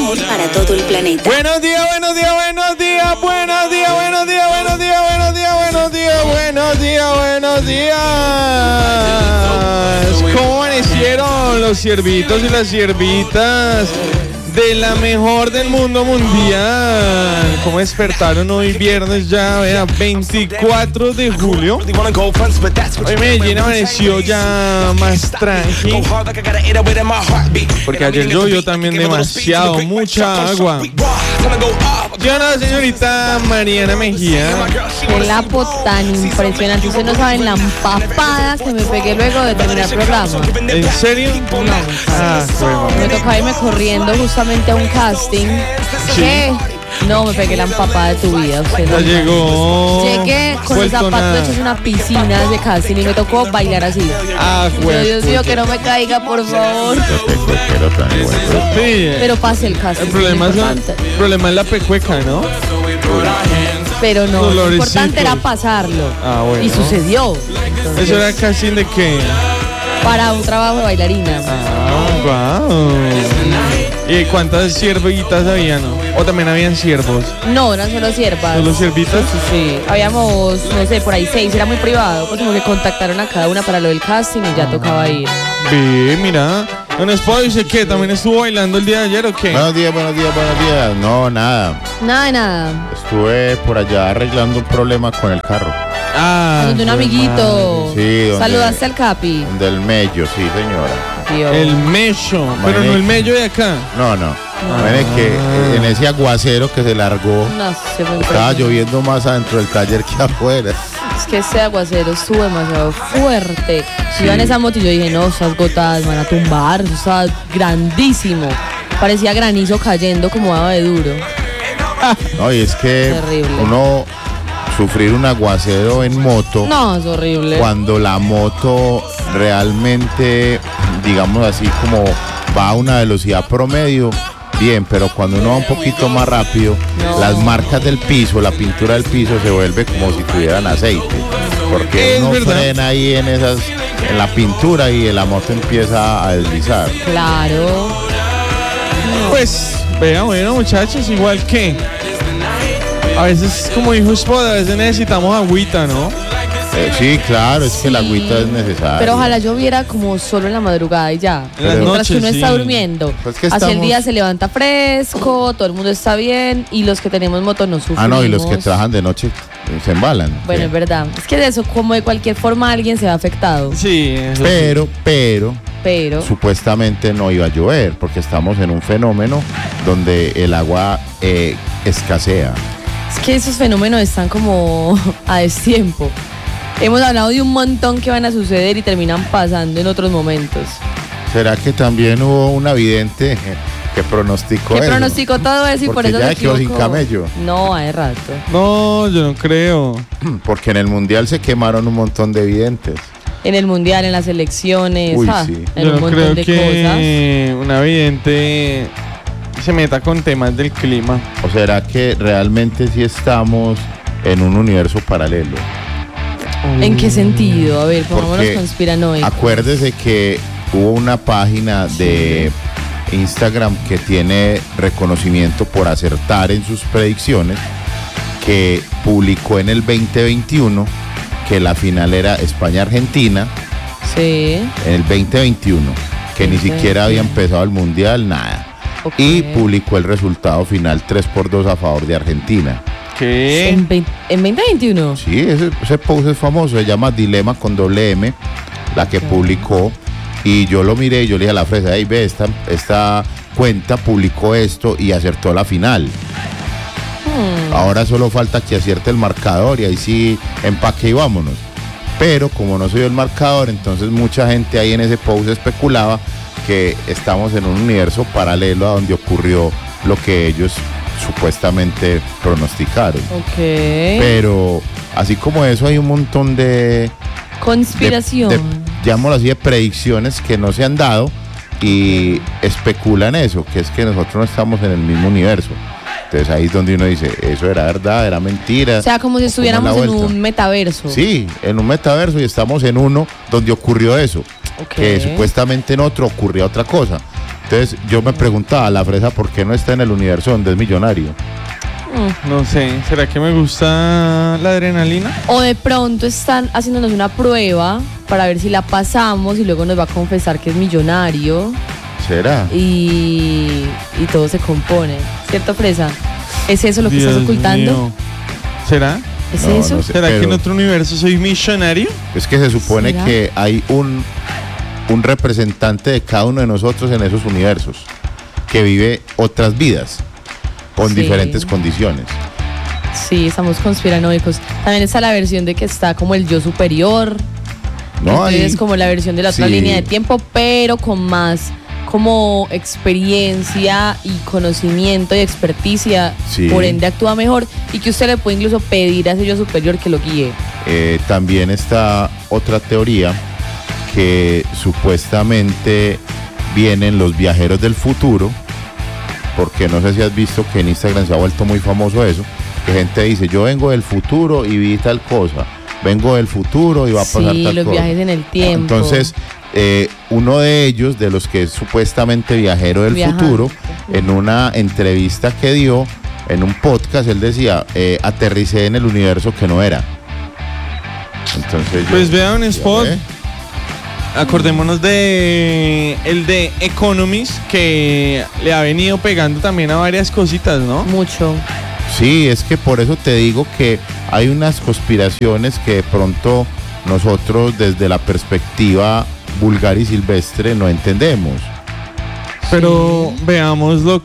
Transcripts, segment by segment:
para todo el planeta. Buenos días, buenos días, buenos días, buenos días, buenos días, buenos días, buenos días, buenos días, buenos días, buenos días. ¿Cómo amanecieron los siervitos y las siervitas de la mejor del mundo mundial? ¿Cómo despertaron hoy viernes ya, vea, 24 de julio? Hoy Medellín amaneció ya más tranqui, porque ayer llovió también demasiado, mucha agua. Yo no, señorita Mariana Mejía. Qué lapo tan impresionante. Ustedes no saben la empapada que me pegué luego de terminar el programa. ¿En serio? No. Me tocaba irme corriendo justamente a un casting. Sí. ¿Qué? No, me pegué la empapada de tu vida. Usted Ya no. llegó. Llegué con los Vuelto zapatos nada. hechos una piscina de casting y me tocó bailar así. Ah, Pero Dios mío, que no me caiga, por favor. Sí. Pero pase el casting. El problema es la pecueca, ¿no? Pero no, lo Dolorecitos. importante era pasarlo. Ah, bueno. Y sucedió. Entonces, ¿Eso era casting de qué? para un trabajo de bailarina. Ah, wow. ¿Y cuántas siervitas había, no? ¿O también habían siervos? No, eran solo siervas. ¿Solo siervitas? Sí, habíamos, no sé, por ahí 6, era muy privado, pues como que contactaron a cada una para lo del casting y ya tocaba ir. Ve, mira. Don Espo dice que también estuvo bailando el día de ayer, ¿o qué? Buenos días, buenos días, buenos días. No, nada. Nada de nada. Estuve por allá arreglando un problema con el carro. Ah, Donde un jue amiguito. madre. Sí, donde- Saludaste al Capi. Del Mello, sí, señora. Dios. El mello, pero no el mello de acá. No. Miren que en ese aguacero que se largó, No, se me estaba impresionó. lloviendo más adentro del taller que afuera. Es que ese aguacero estuvo demasiado fuerte. Sí. Iba en esa moto y yo dije, no, esas gotas van a tumbar, eso está grandísimo. Parecía granizo cayendo como daba de duro. No, y es que Terrible. uno sufrir un aguacero en moto, No, es horrible. cuando la moto realmente, digamos así, como va a una velocidad promedio, bien, pero cuando uno va un poquito más rápido, No. las marcas del piso, la pintura del piso se vuelve como si tuvieran aceite, porque Es uno verdad. frena ahí en la pintura y la moto empieza a deslizar. Claro. Pues, vea, bueno, muchachos, igual que a veces, como dijo Spot, a veces necesitamos agüita, ¿no? Sí, claro, es que la Sí. agüita es necesaria. Pero ojalá lloviera como solo en la madrugada y ya. En las Mientras noches, que uno está sí. durmiendo. Pues que Hacia el estamos- día se levanta fresco, todo el mundo está bien y los que tenemos moto no sufrimos. Ah, no, y los que trabajan de noche se embalan. Bueno, Sí. es verdad. Es que de eso, como de cualquier forma, alguien se ve afectado. Sí, eso Pero Pero supuestamente no iba a llover porque estamos en un fenómeno donde el agua escasea. es que esos fenómenos están como a destiempo. Hemos hablado de un montón que van a suceder y terminan pasando en otros momentos. ¿Será que también hubo una vidente que pronosticó ¿Qué eso? pronosticó todo eso y por Porque eso ya se quedó sin equivocó? camello. No, hace rato. No, yo no creo. Porque en el Mundial se quemaron un montón de videntes. En el mundial, en las elecciones, Uy, sí. en Yo un no montón creo de que una vidente se meta con temas del clima. ¿O será que realmente sí estamos en un universo paralelo? cosas. ¿En qué sentido? A ver, pongámonos Porque conspiranoicos. acuérdese que hubo una página de Instagram que tiene reconocimiento por acertar en sus predicciones, que publicó en el 2021 que la final era España-Argentina, Sí. en el 2021, que ni siquiera había empezado el Mundial, nada. Ok. Y publicó el resultado final 3-2 a favor de Argentina. ¿Qué? En 2021. Sí, ese post es famoso, se llama Dilema con doble M, la que publicó. Y yo lo miré y yo le dije a la fresa, hey, ve, esta cuenta publicó esto y acertó la final. Ahora solo falta que acierte el marcador y ahí sí empaque y vámonos. Pero como no soy el marcador, entonces mucha gente ahí en ese post especulaba que estamos en un universo paralelo a donde ocurrió lo que ellos supuestamente pronosticaron. Ok. Pero así como eso hay un montón de Conspiración. llamémoslo así, de predicciones que no se han dado y especulan eso, que es que nosotros no estamos en el mismo universo. Entonces ahí es donde uno dice, eso era verdad, era mentira. O sea, como si estuviéramos en un metaverso. Sí, en un metaverso y estamos en uno donde ocurrió eso, Ok. que supuestamente en otro ocurrió otra cosa. Entonces yo me preguntaba, la fresa, ¿por qué no está en el universo donde es millonario? No sé, ¿será que me gusta la adrenalina? O de pronto están haciéndonos una prueba para ver si la pasamos y luego nos va a confesar que es millonario ¿Será? y todo se compone. ¿Cierto, Fresa? ¿Es eso lo que Dios estás ocultando? mío. ¿Será? ¿Es No, eso? no sé. ¿Será que en Pero- otro universo soy millonario? Es que se supone ¿Será? que hay un representante de cada uno de nosotros en esos universos que vive otras vidas con Sí. diferentes condiciones. Sí, estamos conspiranoicos. También está la versión de que está como el yo superior. No, Entonces hay- como la versión de la otra sí. línea de tiempo, pero con más como experiencia y conocimiento y experticia, Sí. por ende actúa mejor y que usted le puede incluso pedir a ese yo superior que lo guíe. También está otra teoría que supuestamente vienen los viajeros del futuro, porque no sé si has visto que en Instagram se ha vuelto muy famoso eso, que gente dice, yo vengo del futuro y vi tal cosa, vengo del futuro y va a pasar Sí, tal los cosa. viajes en el tiempo. Entonces, uno de ellos, de los que es supuestamente viajero del Viajante. futuro, en una entrevista que dio, en un podcast, él decía, aterricé en el universo que no era. Entonces, Pues vea un spot. ve. Acordémonos de el de Economist, que le ha venido pegando también a varias cositas, ¿no? Mucho. Sí, es que por eso te digo que hay unas conspiraciones que de pronto nosotros desde la perspectiva vulgar y silvestre no entendemos. Pero veamos lo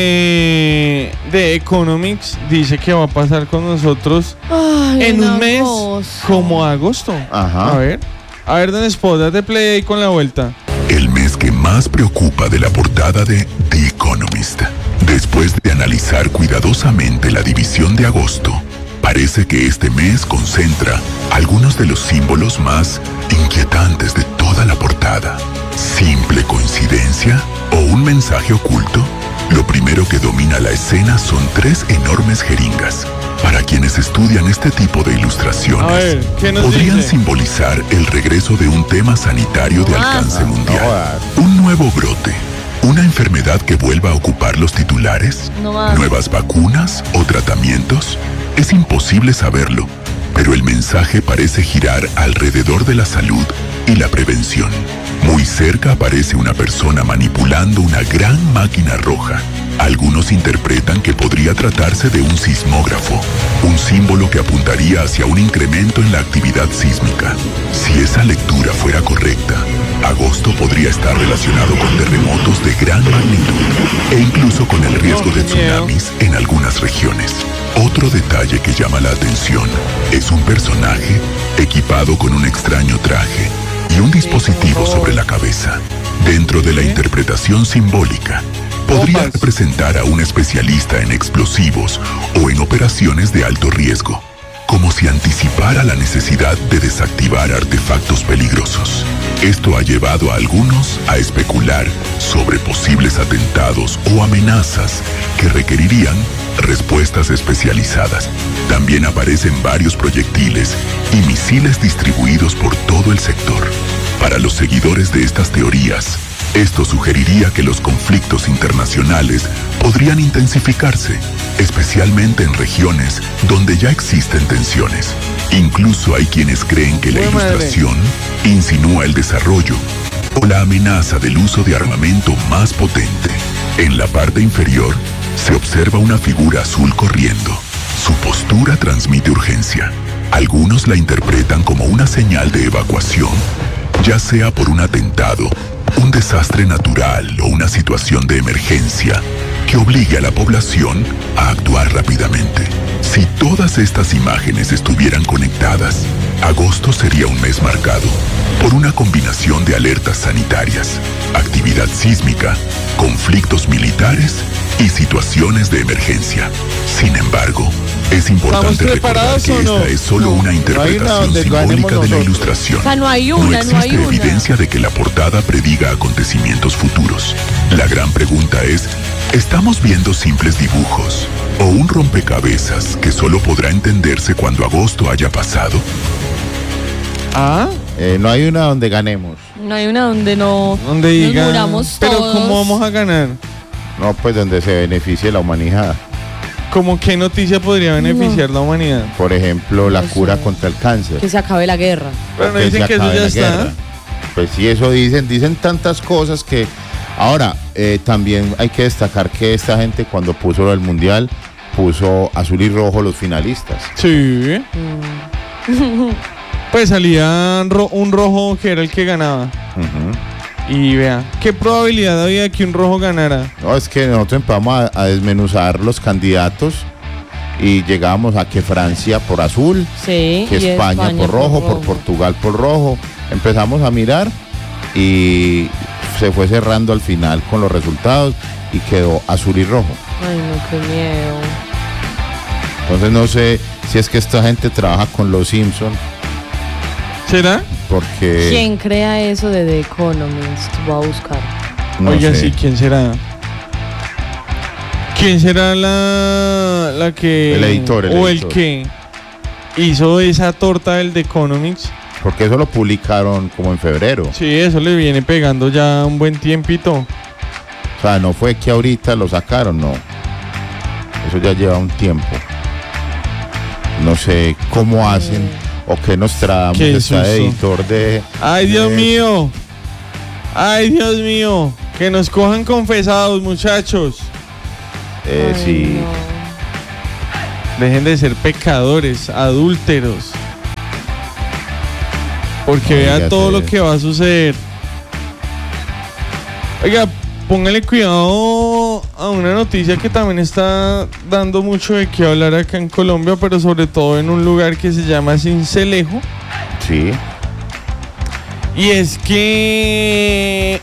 que The Economics dice que va a pasar con nosotros Ay, en un mes agosto. como agosto. Ajá. A ver, Don Spot, date play ahí con la vuelta. El mes que más preocupa de la portada de The Economist. Después de analizar cuidadosamente la división de agosto, parece que este mes concentra algunos de los símbolos más inquietantes de toda la portada. ¿Simple coincidencia o un mensaje oculto? Lo primero que domina la escena son 3 enormes jeringas. Para quienes estudian este tipo de ilustraciones, A ver, ¿qué nos podrían dice? simbolizar el regreso de un tema sanitario de alcance mundial. jodas. Un nuevo brote, una enfermedad que vuelva a ocupar los titulares, No más. nuevas vacunas o tratamientos. Es imposible saberlo, pero el mensaje parece girar alrededor de la salud y la prevención. Muy cerca aparece una persona manipulando una gran máquina roja. Algunos interpretan que podría tratarse de un sismógrafo, un símbolo que apuntaría hacia un incremento en la actividad sísmica. Si esa lectura fuera correcta, agosto podría estar relacionado con terremotos de gran magnitud e incluso con el riesgo de qué miedo. tsunamis en algunas regiones. Otro detalle que llama la atención es un personaje equipado con un extraño traje y un dispositivo sobre la cabeza. Dentro de la interpretación simbólica, podría Opas. representar a un especialista en explosivos o en operaciones de alto riesgo, como si anticipara la necesidad de desactivar artefactos peligrosos. Esto ha llevado a algunos a especular sobre posibles atentados o amenazas que requerirían respuestas especializadas. También aparecen varios proyectiles y misiles distribuidos por todo el sector. Para los seguidores de estas teorías, esto sugeriría que los conflictos internacionales podrían intensificarse, especialmente en regiones donde ya existen tensiones. Incluso hay quienes creen que la ¡Jue madre! ilustración insinúa el desarrollo o la amenaza del uso de armamento más potente. En la parte inferior se observa una figura azul corriendo. Su postura transmite urgencia. Algunos la interpretan como una señal de evacuación, ya sea por un atentado, un desastre natural o una situación de emergencia que obligue a la población a actuar rápidamente. Si todas estas imágenes estuvieran conectadas, agosto sería un mes marcado por una combinación de alertas sanitarias, actividad sísmica, conflictos militares y situaciones de emergencia. Sin embargo, es importante ¿Estamos recordar preparados que o no? esta es solo una interpretación donde ganemos simbólica de la nosotros. ilustración. O sea, no hay No una, no hay existe una. evidencia de que la portada prediga acontecimientos futuros. La gran pregunta es, ¿estamos viendo simples dibujos o un rompecabezas que solo podrá entenderse cuando agosto haya pasado? Ah, No hay una donde ganemos. No hay una donde no Donde nos digan, muramos pero todos. ¿cómo vamos a ganar? No, pues donde se beneficie la humanidad. ¿Cómo qué noticia podría beneficiar la humanidad? Por ejemplo, la No cura sé. contra el cáncer. Que se acabe la guerra. Pero no Que dicen se que eso acabe ya la está. guerra. Pues sí, eso dicen tantas cosas que... Ahora, también hay que destacar que esta gente cuando puso el mundial, puso azul y rojo los finalistas. Sí. Pues salía un rojo que era el que ganaba. Ujú. Y vea, ¿qué probabilidad había de que un rojo ganara? No, es que nosotros empezamos a desmenuzar los candidatos y llegamos a que Francia por azul, Sí. que y España por rojo, por Portugal por rojo. Empezamos a mirar y se fue cerrando al final con los resultados y quedó azul y rojo. Ay, no, qué miedo. Entonces no sé si es que esta gente trabaja con los Simpsons, ¿Será? porque ¿Quién crea eso de The Economist? Voy a buscar. no Oiga, sé. sí, ¿quién será? ¿Quién será la que... El editor, o el editor. que hizo esa torta del The Economics? Porque eso lo publicaron como en febrero. Sí, eso le viene pegando ya un buen tiempito. O sea, no fue que ahorita lo sacaron, no. Eso ya lleva un tiempo. No sé cómo hacen o qué nos traemos Qué este susto. editor de... ¡Ay, Dios de- mío! ¡Ay, Dios mío! Que nos cojan confesados, muchachos. Ay, sí. no. Dejen de ser pecadores, adúlteros. Porque vea Oiga, todo sí. lo que va a suceder. Oiga, póngale cuidado a una noticia que también está dando mucho de qué hablar acá en Colombia, pero sobre todo en un lugar que se llama Sincelejo. Sí. Y es que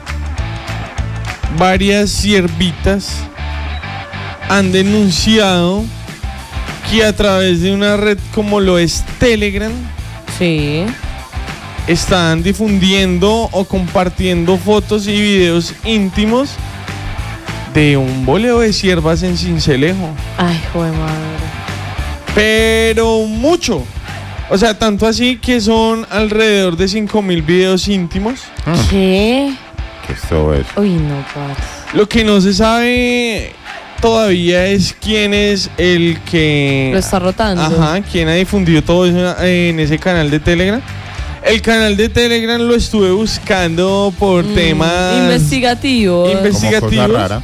varias siervitas han denunciado que a través de una red como lo es Telegram Sí. están difundiendo o compartiendo fotos y videos íntimos de un boleo de siervas en Sincelejo. Ay, joder, madre. Pero mucho. O sea, tanto así que son alrededor de 5.000 videos íntimos. ¿Qué? Que esto es... Uy, no, parce. Lo que no se sabe todavía es quién es el que... Lo está rotando. Ajá, quién ha difundido todo eso en ese canal de Telegram. El canal de Telegram lo estuve buscando por temas Investigativos. Inves- como cosa investigativos. rara.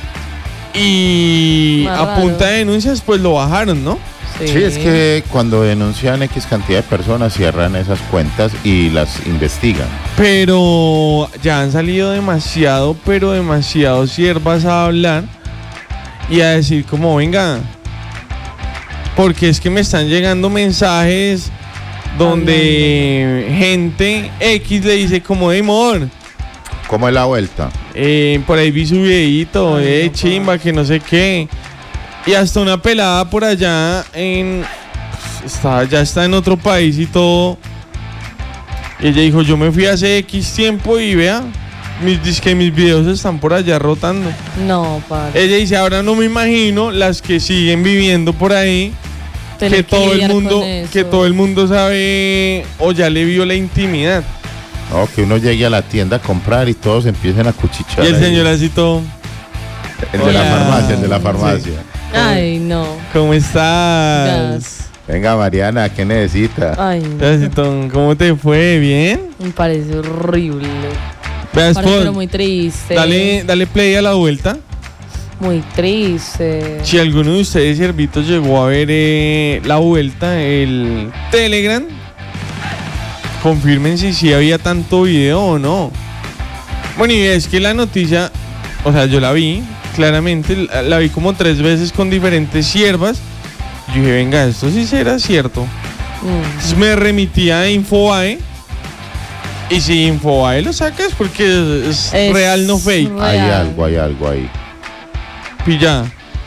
y Más a raro. punta de denuncias pues lo bajaron, ¿no? Sí, es que cuando denuncian X cantidad de personas cierran esas cuentas y las investigan. Pero ya han salido demasiado, pero demasiado siervas a hablar y a decir como venga, porque es que me están llegando mensajes donde gente X le dice como de amor, ¿Cómo es la vuelta? por ahí vi su videito, Ay, no, chimba, que no sé qué. Y hasta una pelada por allá ya está en otro país y todo. Y ella dijo, yo me fui hace X tiempo y vea, dice mis videos están por allá rotando. No, parce. Ella dice, ahora no me imagino las que siguen viviendo por ahí, Tener que todo el lidiar mundo, con eso. que todo el mundo sabe o ya le vio la intimidad. No, que uno llegue a la tienda a comprar y todos empiecen a cuchichar. Y el ahí. señor así todo, El de la Hola. farmacia, el de la farmacia. Ay, no. ¿cómo estás? Gas. Venga, Mariana, ¿qué necesita? Ay, no. Así todo, ¿cómo te fue? ¿Bien? Me parece horrible. Veas, Parece pero muy triste. dale play a la vuelta. Muy triste. Si alguno de ustedes, siervitos, llegó a ver la vuelta, el Telegram, confirmen si había tanto video o no. Bueno, y es que la noticia, o sea, yo la vi, claramente, la vi como 3 veces con diferentes siervas. Yo dije, venga, esto sí será cierto. Entonces me remití a Infobae. Y si Infobae lo sacas porque es real, no fake. Hay real. algo ahí. Pilla.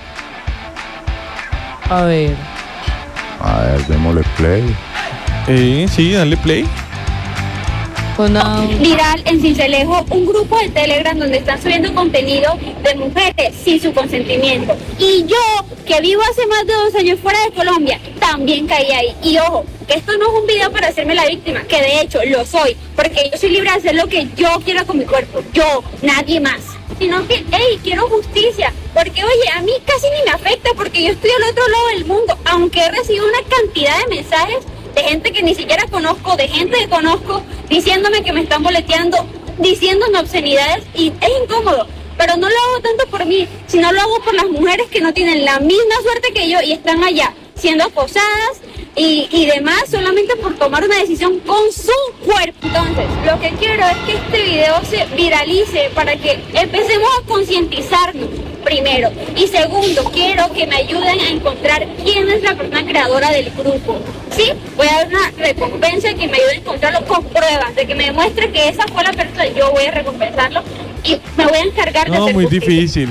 A ver. A ver, démosle play. Sí, dale play. Con Viral en Sincelejo un grupo de Telegram donde están subiendo contenido de mujeres sin su consentimiento. Y yo, que vivo hace más de 2 años fuera de Colombia, también caí ahí. Y ojo, que esto no es un video para hacerme la víctima, que de hecho lo soy, porque yo soy libre de hacer lo que yo quiera con mi cuerpo, yo, nadie más. Sino que, hey, quiero justicia, porque oye, a mí casi ni me afecta porque yo estoy al otro lado del mundo, aunque he recibido una cantidad de mensajes de gente que ni siquiera conozco, de gente que conozco, diciéndome que me están boleteando, diciéndome obscenidades, y es incómodo, pero no lo hago tanto por mí, sino lo hago por las mujeres que no tienen la misma suerte que yo y están allá, siendo acosadas y demás, solamente por tomar una decisión con su cuerpo. Entonces, lo que quiero es que este video se viralice para que empecemos a concientizarnos, primero. Y segundo, quiero que me ayuden a encontrar quién es la persona creadora del grupo. Sí, voy a dar una recompensa que me ayude a encontrarlo con pruebas, de que me demuestre que esa fue la persona. Yo voy a recompensarlo y me voy a encargar de No, hacer muy justicia. difícil.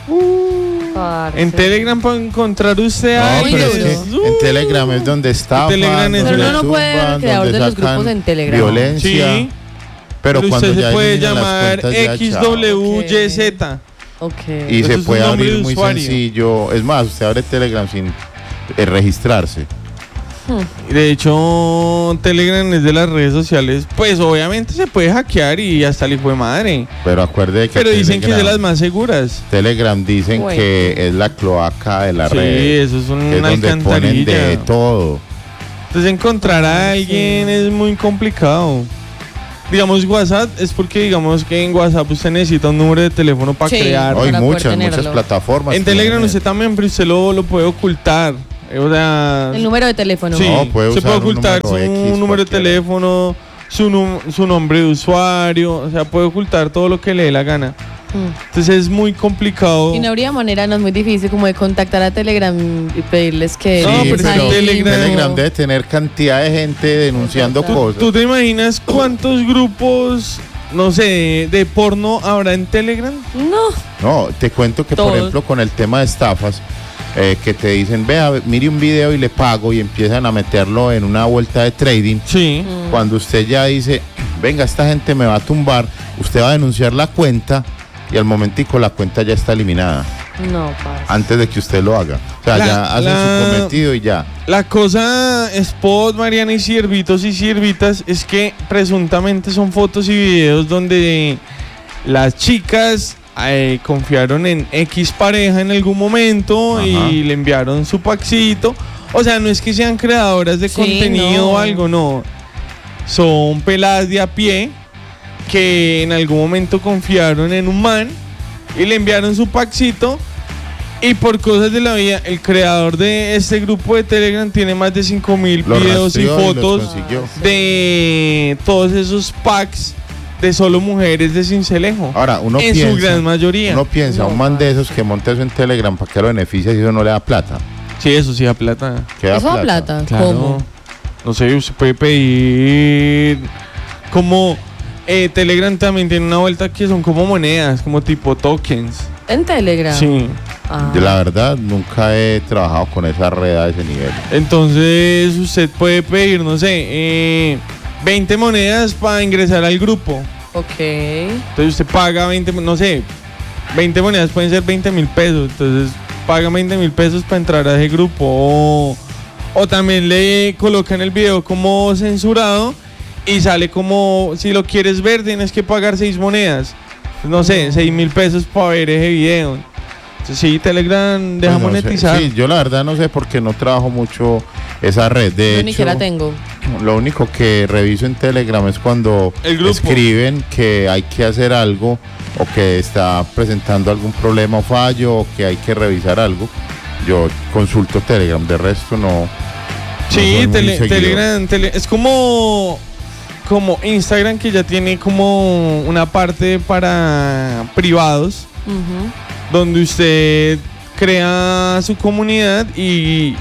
Parce. En Telegram para encontrar usted a No, pero es alguien. que en Telegram es donde está. Telegram es Pero donde uno no puede ser creador de los grupos en Telegram. Violencia. Sí, Pero cuando usted ya se puede eliminan las llamar cuentas, ya, chao. XWYZ. Ok. Y Eso se es un puede nombre abrir de muy usuario. sencillo. Es más, usted abre Telegram sin registrarse. De hecho, Telegram es de las redes sociales. Pues obviamente se puede hackear y hasta el hijo de madre. Pero acuerde que Pero dicen que es de Telegram- las más seguras. Telegram dicen Bueno. que es la cloaca de la Sí, red. eso es Que es una donde ponen alcantarilla. de todo. Entonces encontrar a alguien es muy complicado. Digamos WhatsApp es porque digamos que en WhatsApp usted necesita un número de teléfono para Sí. crear. Hay para poder muchas tenerlo. plataformas. En que Telegram tienen usted también, pero usted lo puede ocultar. O sea, El número de teléfono. sí, No, puede se usar puede un ocultar su número X número de cualquiera. teléfono, su nombre de usuario, o sea, puede ocultar todo lo que le dé la gana. Mm. Entonces es muy complicado. Y no habría manera, no es muy difícil como de contactar a Telegram y pedirles que No, Sí, pero dejes es que ahí Telegram- Telegram debe tener cantidad de gente denunciando cosas. ¿Tú te imaginas cuántos grupos, no sé, de porno habrá en Telegram? No. No, te cuento que por Todos. ejemplo con el tema de estafas, que te dicen, vea, mire un video y le pago y empiezan a meterlo en una vuelta de trading. Sí. Cuando usted ya dice, venga, esta gente me va a tumbar, usted va a denunciar la cuenta y al momentico la cuenta ya está eliminada No, parce. antes de que usted lo haga. O sea, ya hacen su cometido y ya. La cosa, Spot, Mariana y siervitos y siervitas, es que presuntamente son fotos y videos donde las chicas confiaron en X pareja en algún momento. Ajá. Y le enviaron su paxito. O sea, no es que sean creadoras de Sí, contenido no. o algo, no. Son peladas de a pie que en algún momento confiaron en un man y le enviaron su paxito. Y por cosas de la vida, el creador de este grupo de Telegram tiene más de 5.000 Los videos y rastreó y los fotos consiguió. de todos esos packs de solo mujeres de Cincelejo. Ahora, uno en piensa, su gran mayoría. uno piensa, No, un man de parce. esos que monta eso en Telegram, ¿para qué lo beneficia si eso no le da plata? Sí, eso sí da plata. ¿Qué da ¿Eso da plata? Claro. ¿Cómo? No sé, usted puede pedir como Telegram también tiene una vuelta que son como monedas, como tipo tokens. En Telegram. Sí. Ah. Yo la verdad nunca he trabajado con esa red a ese nivel. Entonces usted puede pedir, no sé, 20 monedas para ingresar al grupo. Ok. Entonces usted paga 20, no sé, 20 monedas pueden ser 20.000 pesos. Entonces paga 20.000 pesos para entrar a ese grupo. O también le colocan el video como censurado y sale como, si lo quieres ver, tienes que pagar 6 monedas. No sé, 6.000 pesos para ver ese video. Entonces, sí, Telegram deja Pues no sé. monetizar. Sí, yo la verdad no sé porque no trabajo mucho esa red. De Yo hecho, ni siquiera tengo. lo único que reviso en Telegram es cuando El grupo. escriben que hay que hacer algo o que está presentando algún problema o fallo o que hay que revisar algo. Yo consulto Telegram, de resto no. Sí, no soy muy seguidor. Telegram es como Instagram, que ya tiene como una parte para privados, Ujú. donde usted crea su comunidad y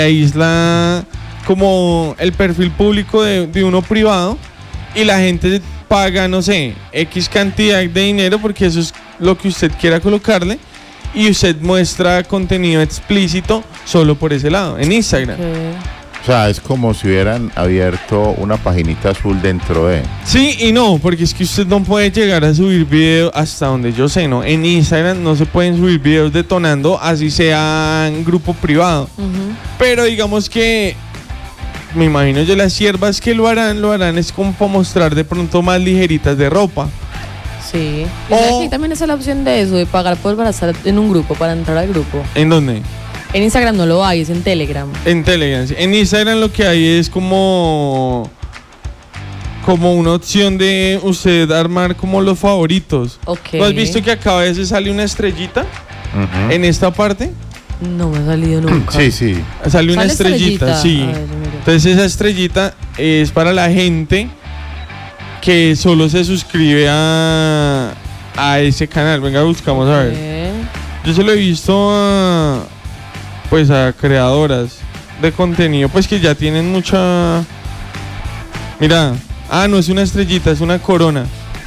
aísla como el perfil público de uno privado, y la gente paga, no sé, X cantidad de dinero porque eso es lo que usted quiera colocarle, y usted muestra contenido explícito solo por ese lado, en Instagram. Ok. O sea, es como si hubieran abierto una paginita azul dentro de. Sí y no, porque es que usted no puede llegar a subir videos, hasta donde yo sé, ¿no? En Instagram no se pueden subir videos detonando, así sea en grupo privado. Ujú. Pero digamos que me imagino yo las siervas que lo harán es como para mostrar de pronto más ligeritas de ropa. Sí. Y aquí también está la opción de eso, de pagar para estar en un grupo, para entrar al grupo. ¿En dónde? En Instagram no lo hay, es en Telegram. En Telegram. Sí. En Instagram lo que hay es como una opción de usted armar como los favoritos. Ok. ¿No has visto que acá a veces sale una estrellita en esta parte? No me ha salido nunca. Sí. Sale una ¿Sale estrellita, sí. A ver, mira. Entonces esa estrellita es para la gente que solo se suscribe a ese canal. Venga, buscamos a ver. Yo se lo he visto a creadoras de contenido, pues que ya tienen mucha... Mira, no es una estrellita, es una corona.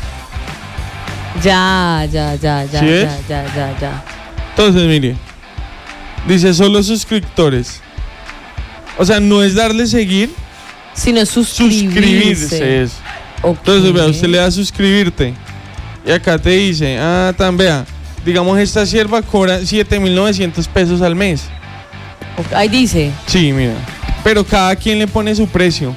Ya. ¿Sí ves? Ya. Entonces, mire, dice solo suscriptores. O sea, no es darle seguir, sino suscribirse. es. Okay. Entonces, vea, usted le da a suscribirte. Y acá te dice, vea, digamos esta sierva cobra 7.900 pesos al mes. Okay. Ahí dice. Sí, mira. Pero cada quien le pone su precio.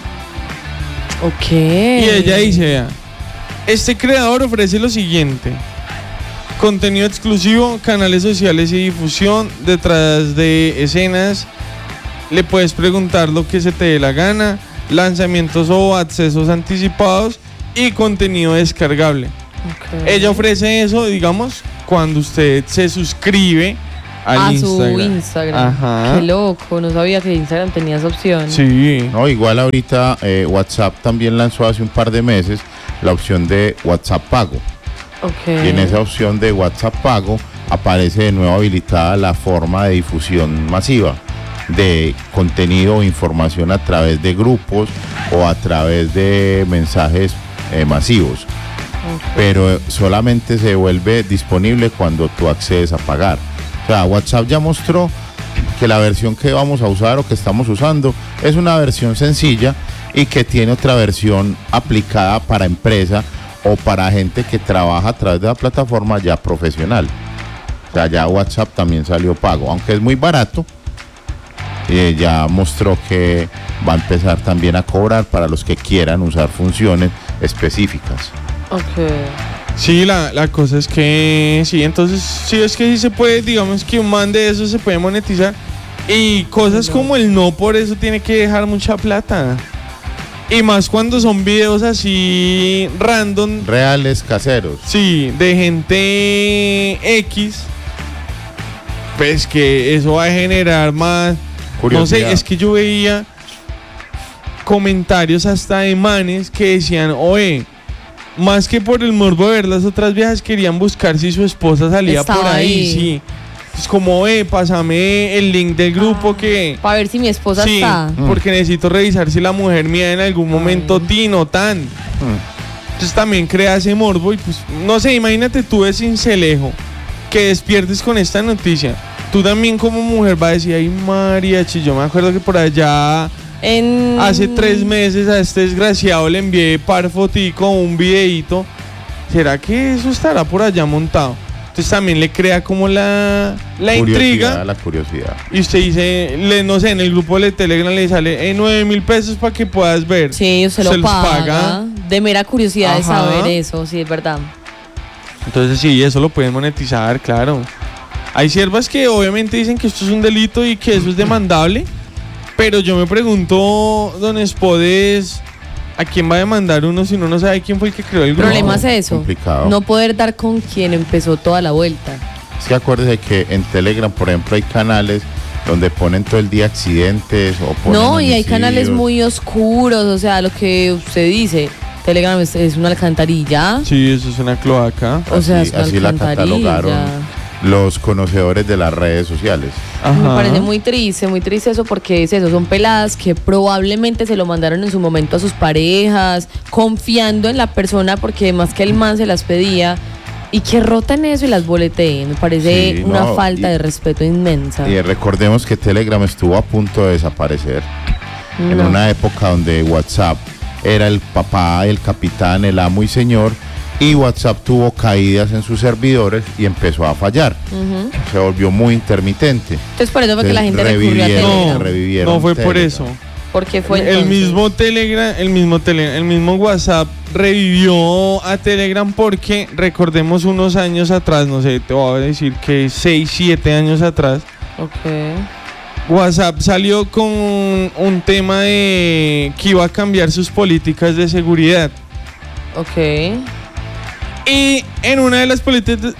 Ok. Y ella dice, vea, este creador ofrece lo siguiente: contenido exclusivo, canales sociales y difusión, detrás de escenas, le puedes preguntar lo que se te dé la gana, lanzamientos o accesos anticipados y contenido descargable. Okay. Ella ofrece eso, digamos, cuando usted se suscribe al Instagram. Su Instagram. Ajá. Qué loco, no sabía que Instagram tenía esa opción. Sí. No, igual ahorita WhatsApp también lanzó hace un par de meses la opción de WhatsApp pago. Okay. Y en esa opción de WhatsApp pago aparece de nuevo habilitada la forma de difusión masiva de contenido o información a través de grupos o a través de mensajes masivos. Okay. Pero solamente se vuelve disponible cuando tú accedes a pagar. O sea, WhatsApp ya mostró que la versión que vamos a usar o que estamos usando es una versión sencilla y que tiene otra versión aplicada para empresa o para gente que trabaja a través de la plataforma ya profesional. O sea, ya WhatsApp también salió pago, aunque es muy barato. Ya mostró que va a empezar también a cobrar para los que quieran usar funciones específicas. Ok. Sí, la cosa es que sí, entonces sí, es que sí se puede, digamos que un man de eso se puede monetizar. Y cosas como el no, por eso tiene que dejar mucha plata. Y más cuando son videos así random. Reales, caseros. Sí, de gente X. Pues que eso va a generar más curiosidad. No sé, es que yo veía comentarios hasta de manes que decían, oye, más que por el morbo de ver las otras viejas, querían buscar si su esposa salía estaba por ahí. Sí. Es como, pásame el link del grupo que... Para ver si mi esposa está. Porque necesito revisar si la mujer mía en algún momento tino tan. Entonces también crea ese morbo y pues, no sé, imagínate tú de Cincelejo, que despiertes con esta noticia. Tú también como mujer vas a decir, ay mariachi, yo me acuerdo que por allá... Hace 3 meses a este desgraciado le envié par fotico, un videíto. ¿Será que eso estará por allá montado? Entonces también le crea como la intriga. La curiosidad. Y usted dice, no sé, en el grupo de Telegram le sale 9.000 pesos para que puedas ver. Sí, se lo paga. De mera curiosidad de saber eso, sí, es verdad. Entonces sí, eso lo pueden monetizar, claro. Hay siervas que obviamente dicen que esto es un delito y que eso es demandable. Pero yo me pregunto, don Espodes, ¿a quién va a demandar uno si uno no sabe quién fue el que creó el grupo? El problema es eso, complicado. No poder dar con quien empezó toda la vuelta. Sí, acuérdese que en Telegram, por ejemplo, hay canales donde ponen todo el día accidentes o ponen no, homicidios. Y hay canales muy oscuros, o sea, lo que usted dice, Telegram es una alcantarilla. Sí, eso es una cloaca. O sea, es una así la catalogaron los conocedores de las redes sociales. Ajá. Me parece muy triste eso, porque es eso, son peladas que probablemente se lo mandaron en su momento a sus parejas, confiando en la persona, porque además que el man se las pedía, y que rotan eso y las boleteen. Me parece una falta de respeto inmensa. Y recordemos que Telegram estuvo a punto de desaparecer en una época donde WhatsApp era el papá, el capitán, el amo y señor, y WhatsApp tuvo caídas en sus servidores y empezó a fallar. Se volvió muy intermitente. Entonces por eso fue que la gente recurrió a Telegram. No fue por eso. ¿Por qué fue el entonces? mismo WhatsApp revivió a Telegram porque recordemos unos años atrás, no sé, te voy a decir que 6, 7 años atrás, Ok. WhatsApp salió con un tema de que iba a cambiar sus políticas de seguridad. Ok. Y en una de las políticas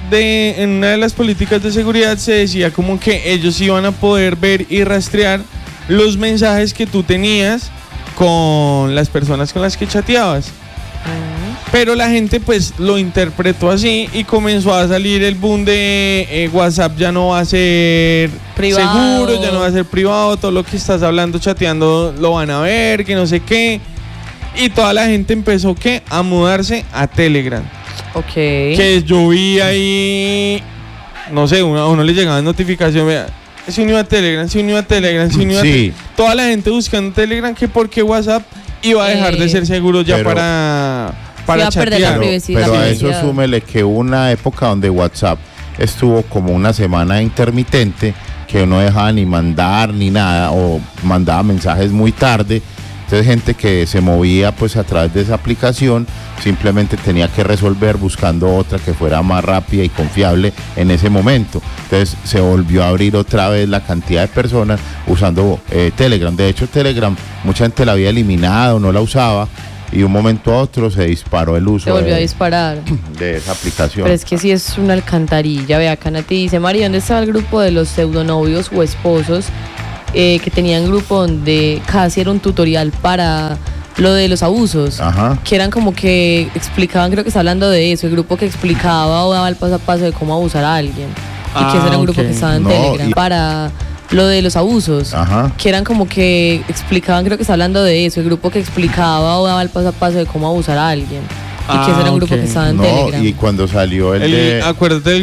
de seguridad se decía como que ellos iban a poder ver y rastrear los mensajes que tú tenías con las personas con las que chateabas. Pero la gente pues lo interpretó así y comenzó a salir el boom de WhatsApp ya no va a ser Privado. seguro, ya no va a ser privado, todo lo que estás hablando, chateando lo van a ver, que no sé qué. Y toda la gente empezó a mudarse a Telegram. Ok. Que yo vi ahí, no sé, a uno le llegaban notificaciones, vea, se unió a Telegram, se unió a Telegram, se unió a Sí. toda la gente buscando Telegram, que porque WhatsApp iba a dejar de ser seguro ya pero- para iba a perder la chatear. privacidad. Pero a eso privacidad. súmele que hubo una época donde WhatsApp estuvo como una semana intermitente, que no dejaba ni mandar ni nada, o mandaba mensajes muy tarde. Entonces gente que se movía pues a través de esa aplicación simplemente tenía que resolver buscando otra que fuera más rápida y confiable en ese momento. Entonces se volvió a abrir otra vez la cantidad de personas usando Telegram. De hecho Telegram mucha gente la había eliminado, no la usaba, y de un momento a otro se disparó el uso Se volvió a disparar. de esa aplicación. Pero es que sí es una alcantarilla. Ve acá, Nati dice, Mari, ¿dónde estaba el grupo de los pseudonovios o esposos que tenían grupo donde casi era un tutorial para lo de los abusos? Ajá. Que eran como que explicaban, creo que está hablando de eso, el grupo que explicaba o daba el paso a paso de cómo abusar a alguien. Y que ese era un grupo ok. que estaba en No, Telegram y- para lo de los abusos. Ajá. Que eran como que explicaban, creo que está hablando de eso, el grupo que explicaba o daba el paso a paso de cómo abusar a alguien. Y que ese era un grupo ok. que estaba en No, Telegram. y cuando salió el de... Acuérdate del